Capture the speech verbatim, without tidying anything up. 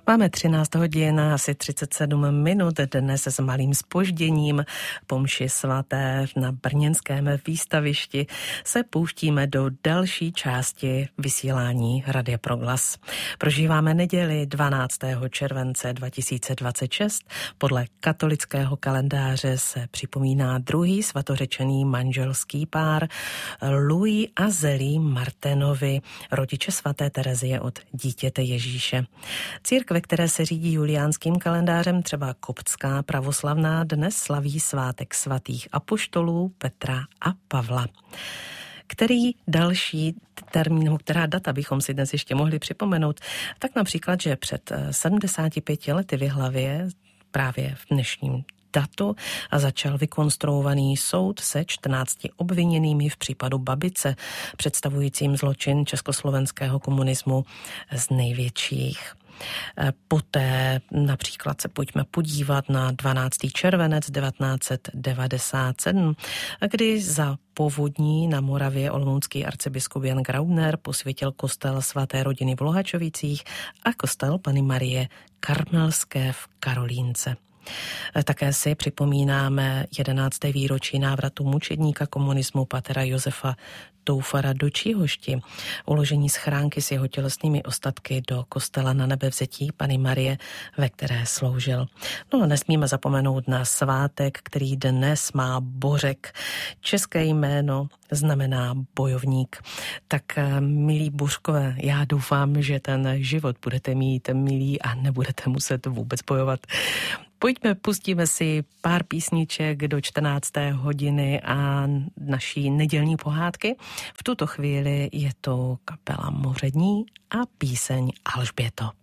Máme třináct hodin a asi třicet sedm minut, dnes s malým zpožděním. Po mši svaté na brněnském výstavišti se pouštíme do další části vysílání Radia Proglas. Prožíváme neděli dvanáctého července dva tisíce dvacet šest. Podle katolického kalendáře se připomíná druhý svatořečený manželský pár Louis a Zélie Martinovi, rodiče svaté Terezie od dítěte Ježíše. Církve, které se řídí juliánským kalendářem, třeba koptská pravoslavná, dnes slaví svátek svatých apoštolů Petra a Pavla. Který další termín, která data bychom si dnes ještě mohli připomenout, tak například, že před sedmdesáti pěti lety v Jihlavě, právě v dnešním datu, a začal vykonstruovaný soud se čtrnácti obviněnými v případu Babice, představujícím zločin československého komunismu z největších. Poté například se pojďme podívat na dvanáctého červenec devatenáct set devadesát sedm, kdy za povodní na Moravě olomoucký arcibiskup Jan Graubner posvětil kostel svaté rodiny v Lohačovicích a kostel Panny Marie Karmelské v Karolínce. Také si připomínáme jedenácté výročí návratu mučedníka komunismu patera Josefa Toufara do Číhošti, uložení schránky s jeho tělesnými ostatky do kostela Na Nebevzetí Panny Marie, ve které sloužil. No a nesmíme zapomenout na svátek, který dnes má Bořek. České jméno znamená bojovník. Tak, milí Bořkové, já doufám, že ten život budete mít milý a nebudete muset vůbec bojovat. Pojďme, pustíme si pár písniček do čtrnácté hodiny a naší nedělní pohádky. V tuto chvíli je to kapela Mořední a píseň Alžběto.